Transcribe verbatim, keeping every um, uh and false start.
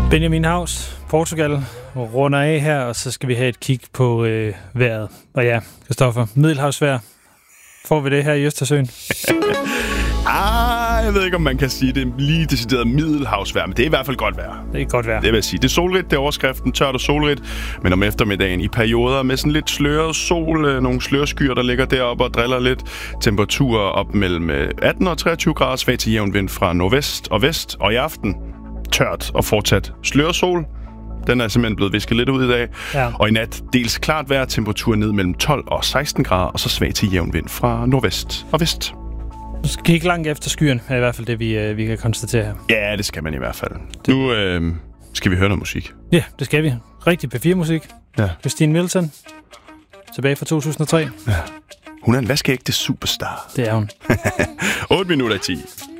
Benjamin Haus, Portugal, runder af her, og så skal vi have et kig på øh, vejret. Og ja, Christoffer, middelhavsvejr. Får vi det her i Østersøen? Ah, jeg ved ikke, om man kan sige, det er lige decideret middelhavsvejr, men det er i hvert fald godt vejr. Det er godt vejr. Det vil jeg sige. Det er solrigt, det er overskriften, tørt og solrigt, men om eftermiddagen i perioder med sådan lidt sløret sol, øh, nogle slørskyer, der ligger deroppe og driller lidt. Temperaturer op mellem atten og treogtyve grader, svag til jævn vind fra nordvest og vest, og i aften tørt og fortsat sløret sol. Den er simpelthen blevet visket lidt ud i dag. Ja. Og i nat dels klart vejr, temperatur ned mellem tolv og seksten grader, og så svag til jævn vind fra nordvest og vest. Du skal kigge langt efter skyen, er i hvert fald det, vi, øh, vi kan konstatere her. Ja, det skal man i hvert fald. Det... Nu øh, skal vi høre noget musik. Ja, det skal vi. Rigtig P fire musik. Ja. Christine Milton. Tilbage fra to tusind og tre. Ja. Hun er en vaskeægte superstar. Det er hun. otte minutter i ti.